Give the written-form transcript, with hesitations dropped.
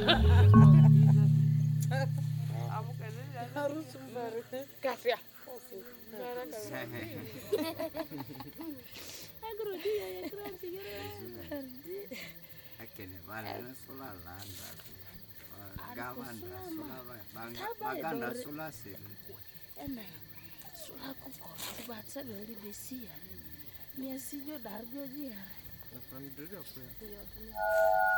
Harus baru. Kasih ya. Agro dia ya keren sih keren. Akene bana sola landa. Gavanda sola baganda sola sel. Ena sola ko ko batsa lori besia. Mia sijo darjo dia. Pandiri apa ya?